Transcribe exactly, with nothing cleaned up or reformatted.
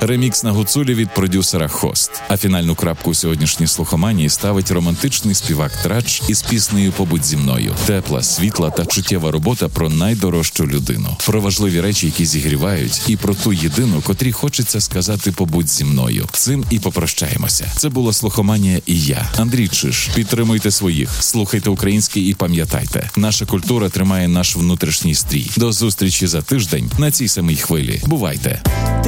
Ремікс на гуцулі від продюсера Хост. А фінальну крапку у сьогоднішній слухоманії ставить романтичний співак Трач із піснею «Побудь зі мною». Тепла, світла та чуттєва робота про найдорожчу людину. Про важливі речі, які зігрівають, і про ту єдину, котрій хочеться сказати «Побудь зі мною». Цим і попрощаємося. Це була слухоманія і я, Андрій Чиж. Підтримуйте своїх, слухайте українське і пам'ятайте. Наша культура тримає наш внутрішній стрій. До зустрічі за тиждень на цій самій хвилі. Бувайте!